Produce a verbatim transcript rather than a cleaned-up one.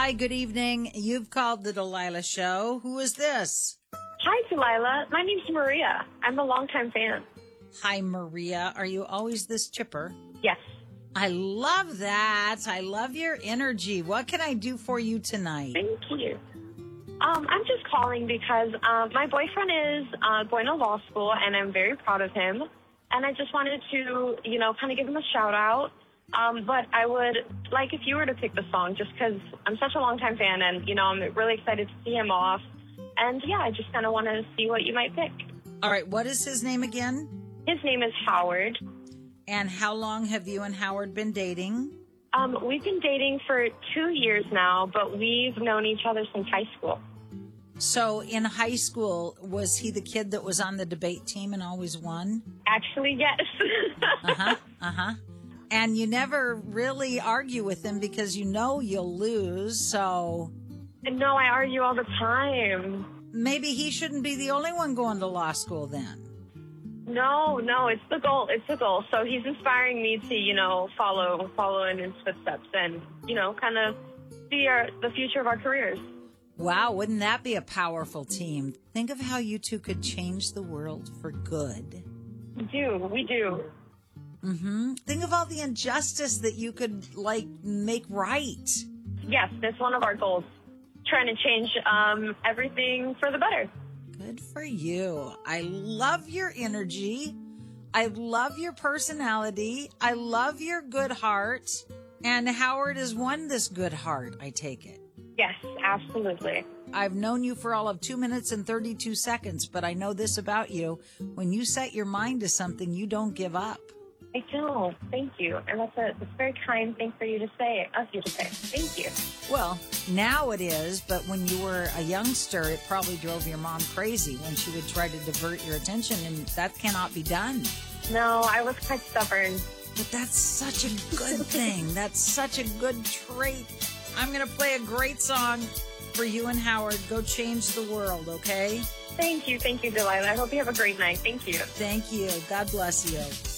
Hi, good evening. You've called the Delilah Show. Who is this? Hi, Delilah. My name's Maria. I'm a longtime fan. Hi, Maria. Are you always this chipper? Yes. I love that. I love your energy. What can I do for you tonight? Thank you. Um, I'm just calling because um, my boyfriend is uh, going to law school, and I'm very proud of him. And I just wanted to, you know, kind of give him a shout out. Um, but I would like if you were to pick the song, just because I'm such a longtime fan, and you know, I'm really excited to see him off. And yeah, I just kind of want to see what you might pick. All right. What is his name again? His name is Howard. And how long have you and Howard been dating? Um, we've been dating for two years now, but we've known each other since high school. So in high school, was he the kid that was on the debate team and always won? Actually, yes. uh-huh, uh-huh. And you never really argue with him because you know you'll lose, so... No, I argue all the time. Maybe he shouldn't be the only one going to law school then. No, no, it's the goal. It's the goal. So he's inspiring me to, you know, follow follow in his footsteps and, you know, kind of see our, the future of our careers. Wow, wouldn't that be a powerful team? Think of how you two could change the world for good. We do. We do. Mm-hmm. Think of all the injustice that you could, like, make right. Yes, that's one of our goals. Trying to change um, everything for the better. Good for you. I love your energy. I love your personality. I love your good heart. And Howard has won this good heart, I take it. Yes, absolutely. I've known you for all of two minutes and thirty-two seconds, but I know this about you. When you set your mind to something, you don't give up. I don't. Thank you. And that's a, that's a very kind thing for you to say, of you to say. Thank you. Well, now it is, but when you were a youngster, it probably drove your mom crazy when she would try to divert your attention, and that cannot be done. No, I was quite stubborn. But that's such a good thing. That's such a good trait. I'm going to play a great song for you and Howard. Go change the world, okay? Thank you. Thank you, Delilah. I hope you have a great night. Thank you. Thank you. God bless you.